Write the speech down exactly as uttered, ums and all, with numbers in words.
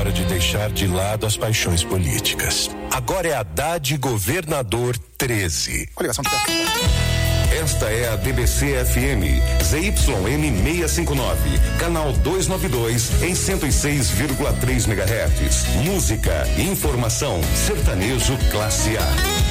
hora de deixar de lado as paixões políticas. Agora é Haddad Governador treze. Coligação de Esta é a D B C F M, Z Y M seiscentos e cinquenta e nove, canal duzentos e noventa e dois, em cento e seis vírgula três megahertz. Música, informação, sertanejo classe A.